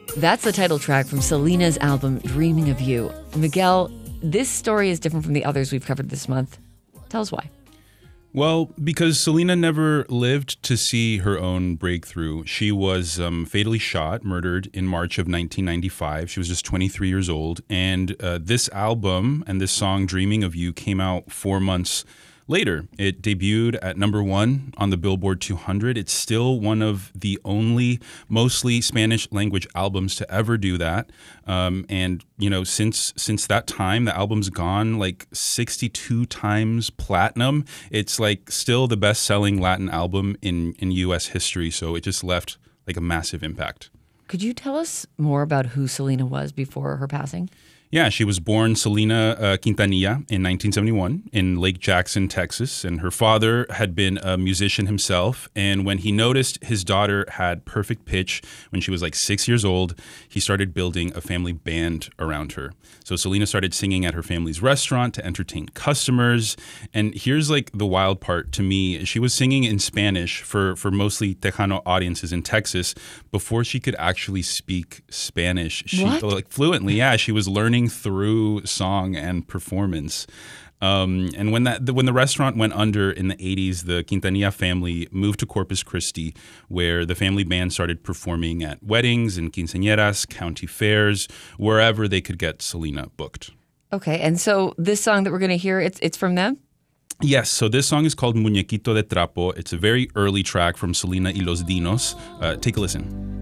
That's the title track from Selena's album, Dreaming of You. Miguel, this story is different from the others we've covered this month. Tell us why. Well, because Selena never lived to see her own breakthrough. She was fatally shot, murdered in March of 1995. She was just 23 years old. And this album and this song, Dreaming of You, came out 4 months later. It debuted at #1 on the Billboard 200. It's still one of the only mostly Spanish language albums to ever do that. And you know, since that time, the album's gone like 62 times platinum. It's like still the best-selling Latin album in U.S. history. So it just left like a massive impact. Could you tell us more about who Selena was before her passing? Yeah, she was born Selena Quintanilla in 1971 in Lake Jackson, Texas. And her father had been a musician himself. And when he noticed his daughter had perfect pitch when she was like 6 years old, he started building a family band around her. So Selena started singing at her family's restaurant to entertain customers. And here's like the wild part to me. She was singing in Spanish for mostly Tejano audiences in Texas before she could actually speak Spanish. She like fluently. Yeah, she was learning through song and performance. And when the restaurant went under in the 80s, the Quintanilla family moved to Corpus Christi, where the family band started performing at weddings and quinceañeras, county fairs, wherever they could get Selena booked. Okay, and so this song that we're going to hear, it's from them? Yes, so this song is called Muñequito de Trapo. It's a very early track from Selena y los Dinos. Take a listen.